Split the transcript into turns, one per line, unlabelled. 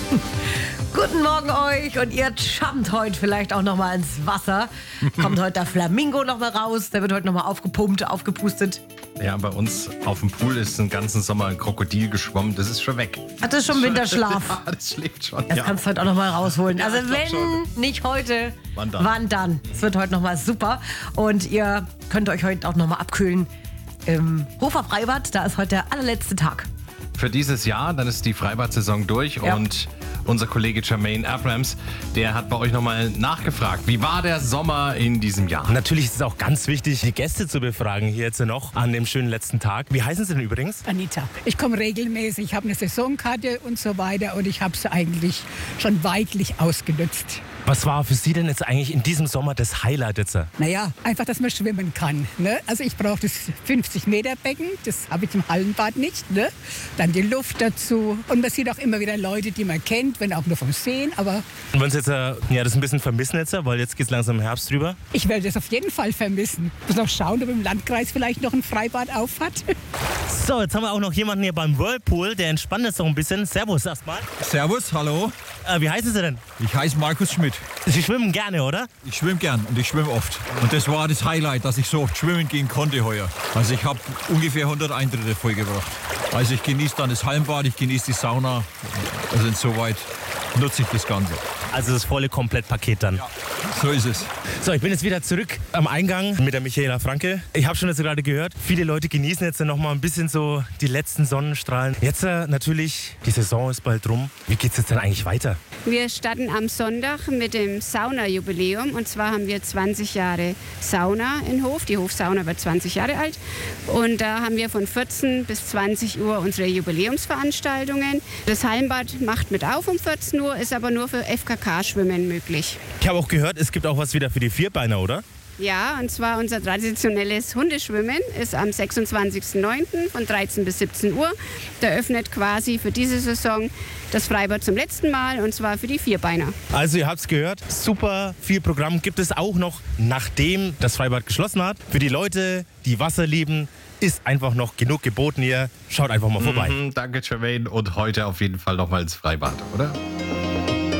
Guten Morgen euch und ihr jumpt heute vielleicht auch nochmal ins Wasser. Kommt heute der Flamingo nochmal raus, der wird heute nochmal aufgepumpt, aufgepustet.
Ja, bei uns auf dem Pool ist den ganzen Sommer ein Krokodil geschwommen, das ist schon weg.
Hat das schon Winterschlaf?
Ja, das schläft schon.
Das kannst du heute auch nochmal rausholen.
Ja,
Also
ich glaub
wenn
schon.
nicht heute,
Wann dann?
wann dann? Es wird heute nochmal super und ihr könnt euch heute auch nochmal abkühlen im Hofer Freibad. Da ist heute der allerletzte Tag.
Für dieses Jahr, dann ist die Freibad-Saison durch
Ja.
und unser Kollege Jermaine Abrams, der hat bei euch nochmal nachgefragt. Wie war der Sommer in diesem Jahr?
Natürlich ist es auch ganz wichtig, die Gäste zu befragen hier jetzt noch an dem schönen letzten Tag. Wie heißen Sie denn übrigens?
Anita. Ich komme regelmäßig, ich habe eine Saisonkarte und so weiter und ich habe sie eigentlich schon weitlich ausgenutzt.
Was war für Sie denn jetzt eigentlich in diesem Sommer das Highlight jetzt?
Naja, einfach, dass man schwimmen kann. Ne? Also ich brauche das 50-Meter-Becken, das habe ich im Hallenbad nicht. Ne? Dann die Luft dazu und man sieht auch immer wieder Leute, die man kennt, wenn auch nur vom Sehen. Aber
Und wenn Sie jetzt das ein bisschen vermissen jetzt, weil jetzt geht es langsam im Herbst drüber.
ich werde das auf jeden Fall vermissen. Muss noch schauen, ob im Landkreis vielleicht noch ein Freibad auf hat.
So, jetzt haben wir auch noch jemanden hier beim Whirlpool, der entspannt jetzt noch ein bisschen. Servus erstmal.
Servus, hallo.
Wie heißen Sie denn?
Ich heiße Markus Schmidt.
Sie schwimmen gerne, oder?
Ich schwimme gern und ich schwimme oft. Und das war das Highlight, dass ich so oft schwimmen gehen konnte heuer. Also ich habe ungefähr 100 Eintritte vollgebracht. Also ich genieße dann das Hallenbad, ich genieße die Sauna. Also insoweit nutze ich das Ganze.
Also das volle Komplettpaket dann.
So ist es.
So, ich bin jetzt wieder zurück am Eingang mit der Michaela Franke. Ich habe schon jetzt gerade gehört, viele Leute genießen jetzt noch mal ein bisschen so die letzten Sonnenstrahlen. Jetzt natürlich, die Saison ist bald rum. Wie geht's jetzt denn eigentlich weiter?
Wir starten am Sonntag mit dem Saunajubiläum. Und zwar haben wir 20 Jahre Sauna in Hof. Die Hofsauna wird 20 Jahre alt. Und da haben wir von 14 bis 20 Uhr unsere Jubiläumsveranstaltungen. Das Hallenbad macht mit auf um 14 Uhr, ist aber nur für FKK-Schwimmen möglich.
Ich habe auch gehört, es gibt auch was wieder für die Vierbeiner, oder?
Ja, und zwar unser traditionelles Hundeschwimmen ist am 26.09. von 13 bis 17 Uhr. Da öffnet quasi für diese Saison das Freibad zum letzten Mal und zwar für die Vierbeiner.
Also ihr habt es gehört, super viel Programm gibt es auch noch, nachdem das Freibad geschlossen hat. Für die Leute, die Wasser lieben, ist einfach noch genug geboten hier. Schaut einfach mal vorbei.
Danke, Jermaine. Und heute auf jeden Fall nochmal ins Freibad, oder?